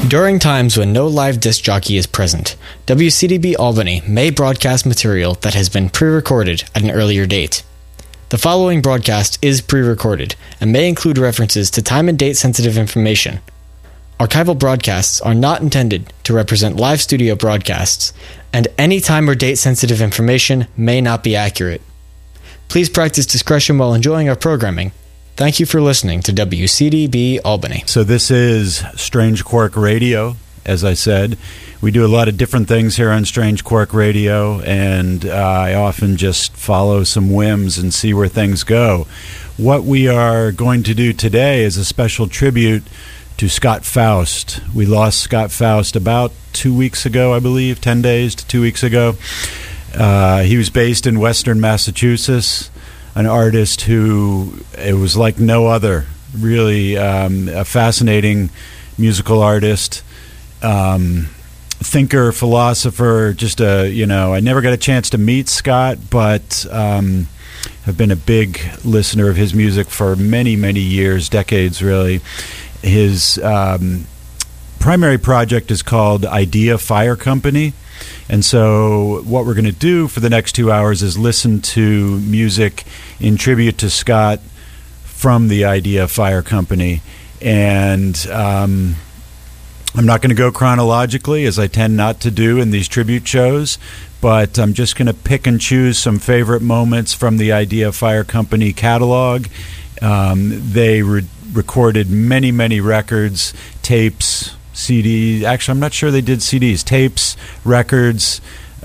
During times when no live disc jockey is present, WCDB Albany may broadcast material that has been pre-recorded at an earlier date. The following broadcast is pre-recorded and may include references to time and date sensitive information. Archival broadcasts are not intended to represent live studio broadcasts, and any time or date sensitive information may not be accurate. Please practice discretion while enjoying our programming. Thank you for listening to WCDB Albany. So this is Strange Quark Radio, as I said. We do a lot of different things here on Strange Quark Radio, and I often just follow some whims and see where things go. What we are going to do today is a special tribute to Scott Faust. We lost Scott Faust about 2 weeks ago, I believe, 10 days to 2 weeks ago. He was based in Western Massachusetts, an artist who, it was like no other, really a fascinating musical artist, thinker, philosopher, just I never got a chance to meet Scott, but have been a big listener of his music for many, many years, decades really. His primary project is called Idea Fire Company. And so what we're going to do for the next 2 hours is listen to music in tribute to Scott from the Idea Fire Company. And I'm not going to go chronologically, as I tend not to do in these tribute shows, but I'm just going to pick and choose some favorite moments from the Idea Fire Company catalog. They recorded many, many records, tapes, CDs. Actually, I'm not sure they did CDs. Tapes, records,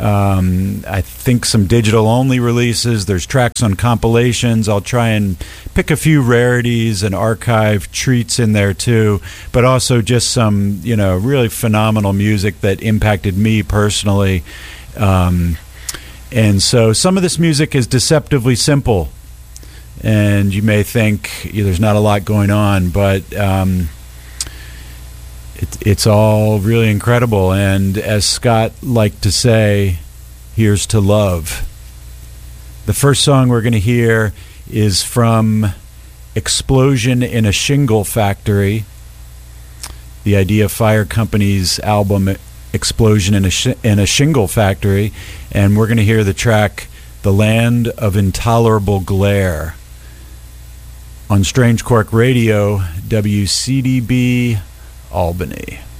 I think some digital-only releases. There's tracks on compilations. I'll try and pick a few rarities and archive treats in there, too, but also just some, really phenomenal music that impacted me personally. And so some of this music is deceptively simple, and you may think there's not a lot going on, but it's all really incredible. And as Scott liked to say, here's to love. The first song we're going to hear is from Explosion in a Shingle Factory, the Idea Fire Company's album Explosion in a Shingle Factory, and we're going to hear the track The Land of Intolerable Glare on Strange Quark Radio, WCDB Albany.